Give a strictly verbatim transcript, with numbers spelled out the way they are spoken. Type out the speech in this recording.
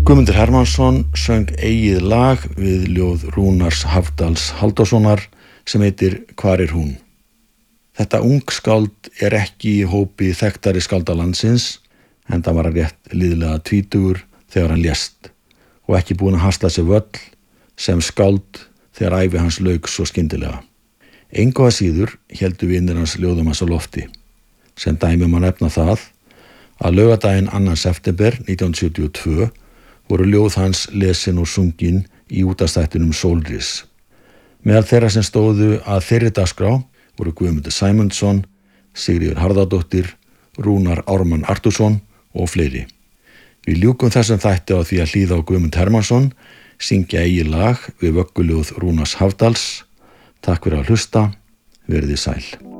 Guðmundur Hermannsson söng eigið lag við ljóð Rúnars Hafdals Halldórssonar sem heitir Hvar er hún? Þetta ungskáld er ekki í hópi þekktari skálda landsins, enda var hann rétt liðlega tvítugur þegar hann lést og ekki búinn að hasla sér völl sem skáld þegar ævi hans lauk svo skyndilega. Engu að síður héldu vinir hans ljóðum hans á lofti. Sem dæmi má nefna það að laugardaginn annan september nítján hundruð sjötíu og tvö voru ljóð hans lesin og sungin í útvarpsþættinum Sólris. Meðal þeirra sem stóðu að þeirri dagskrá voru Guðmundur Sæmundsson, Sigríður Harðardóttir, Rúnar Ármann Artúrsson og fleiri. Við ljúkum þessum þætti á því að hlýða á Guðmund Hermannsson, syngja eigið lag við vögguljóð Rúnars Hafdals. Takk fyrir að hlusta, verið þið sæl.